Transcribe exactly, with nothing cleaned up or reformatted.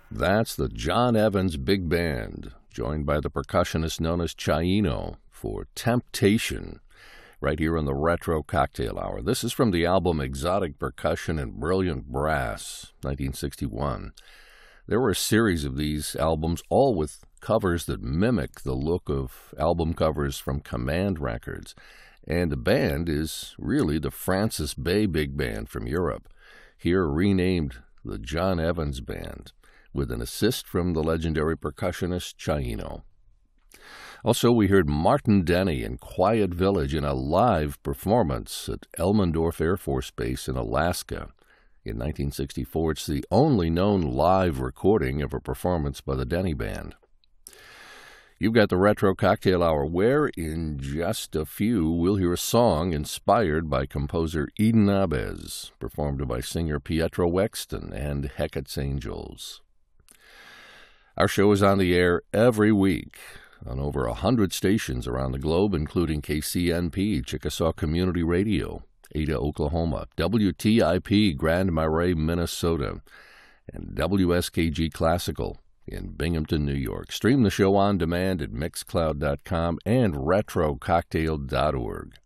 That's the John Evans Big Band, joined by the percussionist known as Chino for Temptation, right here on the Retro Cocktail Hour. This is from the album Exotic Percussion and Brilliant Brass, nineteen sixty-one. There were a series of these albums, all with covers that mimic the look of album covers from Command Records. And the band is really the Francis Bay Big Band from Europe, here renamed the John Evans Band, with an assist from the legendary percussionist Chino. Also, we heard Martin Denny and Quiet Village in a live performance at Elmendorf Air Force Base in Alaska in nineteen sixty-four. It's the only known live recording of a performance by the Denny Band. You've got the Retro Cocktail Hour, where in just a few we'll hear a song inspired by composer Eden Abes, performed by singer Pietro Wexton and Hecat's Angels. Our show is on the air every week on over a hundred stations around the globe, including K C N P, Chickasaw Community Radio, Ada, Oklahoma, W T I P, Grand Marais, Minnesota, and W S K G Classical in Binghamton, New York. Stream the show on demand at mixcloud dot com and retro cocktail dot org.